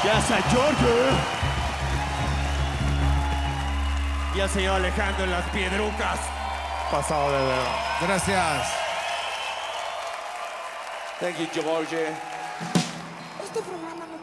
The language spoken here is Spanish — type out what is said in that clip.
Yes, a George. Y el señor Alejandro en las piedrucas. Pasado de verdad. Gracias. Thank you, George. Este programa no